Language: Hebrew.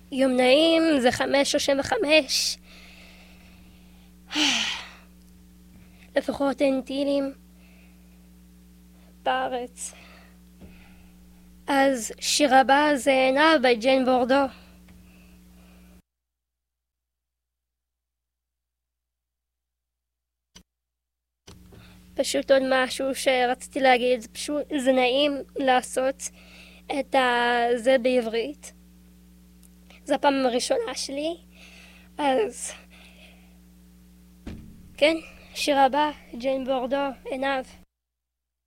יום נעים זה 5:35. לפחות אין טילים בארץ. אז שיר הבא זה עיניו בג'יין בורדו. פשוט עוד משהו שרציתי להגיד, זה נעים לעשות את זה בעברית. זו הפעם הראשונה שלי, אז כן, שיר הבא, ג'יין בורדו, עיניו.